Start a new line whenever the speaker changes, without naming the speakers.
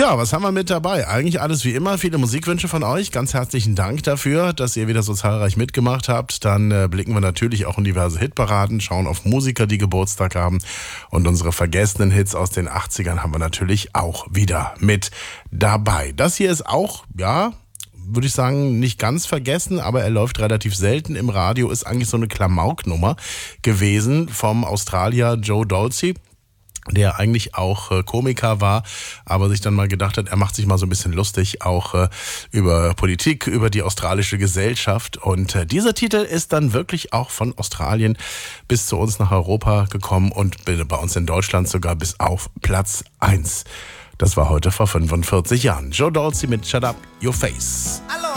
Ja, was haben wir mit dabei? Eigentlich alles wie immer, viele Musikwünsche von euch. Ganz herzlichen Dank dafür, dass ihr wieder so zahlreich mitgemacht habt. Dann blicken wir natürlich auch in diverse Hitparaden, schauen auf Musiker, die Geburtstag haben. Und unsere vergessenen Hits aus den 80ern haben wir natürlich auch wieder mit dabei. Das hier ist auch, ja, würde ich sagen, nicht ganz vergessen, aber er läuft relativ selten im Radio, ist eigentlich so eine Klamauk-Nummer gewesen vom Australier Joe Dolce, der eigentlich auch Komiker war, aber sich dann mal gedacht hat, er macht sich mal so ein bisschen lustig, auch über Politik, über die australische Gesellschaft. Und dieser Titel ist dann wirklich auch von Australien bis zu uns nach Europa gekommen und bei uns in Deutschland sogar bis auf Platz 1. Das war heute vor 45 Jahren. Joe Dolce mit Shut Up Your Face.